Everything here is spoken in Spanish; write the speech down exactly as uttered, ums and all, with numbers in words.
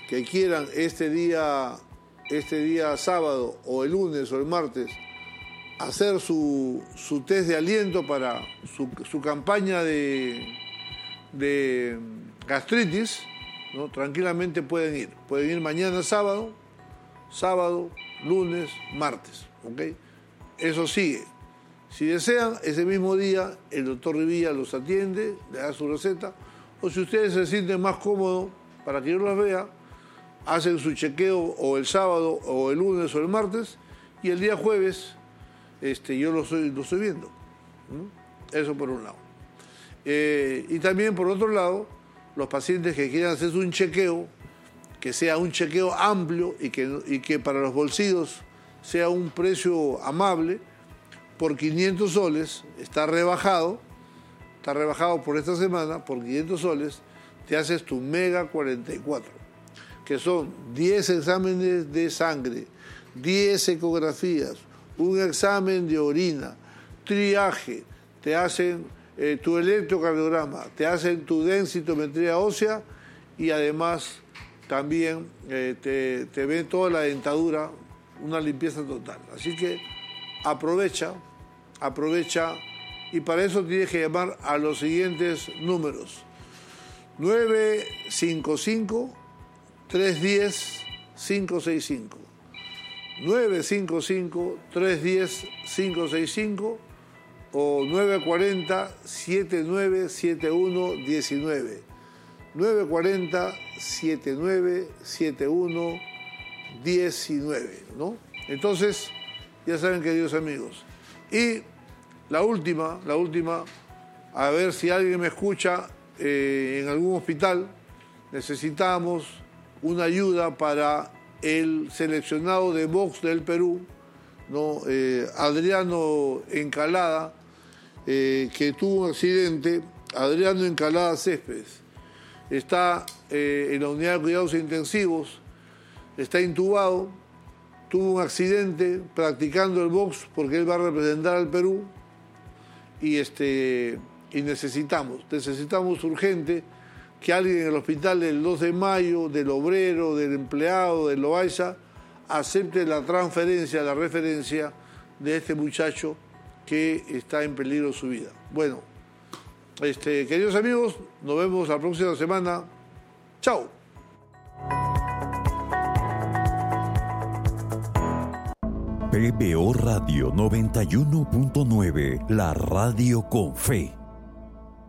que quieran este día, este día sábado o el lunes o el martes hacer su, su test de aliento para su, su campaña de, de gastritis, ¿no? Tranquilamente pueden ir. Pueden ir mañana sábado, sábado, lunes, martes, ¿ok? Eso sigue. Si desean, ese mismo día el doctor Rivilla los atiende, le da su receta, o si ustedes se sienten más cómodos para que yo los vea, hacen su chequeo o el sábado o el lunes o el martes, y el día jueves este, yo lo estoy, lo estoy viendo. ¿Mm? Eso por un lado. Eh, y también por otro lado, los pacientes que quieran hacerse un chequeo, que sea un chequeo amplio y que, y que para los bolsillos sea un precio amable, por quinientos soles, está rebajado, está rebajado por esta semana, por quinientos soles, te haces tu Mega cuarenta y cuatro, que son diez exámenes de sangre, diez ecografías, un examen de orina, triaje, te hacen eh, tu electrocardiograma, te hacen tu densitometría ósea y además también eh, te, te ven toda la dentadura, una limpieza total. Así que aprovecha, aprovecha, y para eso tienes que llamar a los siguientes números: nueve cinco cinco, tres uno cero, cinco seis cinco, nueve cinco cinco, tres uno cero, cinco seis cinco o nueve cuatro cero, siete nueve siete uno uno nueve, nueve cuatro cero, siete nueve siete uno uno nueve, ¿no? Entonces, ya saben, queridos amigos. Y la última, la última, a ver si alguien me escucha eh, en algún hospital, necesitamos una ayuda para el seleccionado de box del Perú, ¿no? Eh, Adriano Encalada, eh, que tuvo un accidente. Adriano Encalada Céspedes está eh, en la unidad de cuidados intensivos, está intubado, tuvo un accidente practicando el box porque él va a representar al Perú y, este, y necesitamos, necesitamos urgente que alguien en el hospital del dos de mayo, del obrero, del empleado, del Loaiza, acepte la transferencia, la referencia de este muchacho que está en peligro su vida. Bueno, este, queridos amigos, nos vemos la próxima semana. Chao. P B O Radio noventa y uno punto nueve, la radio con fe.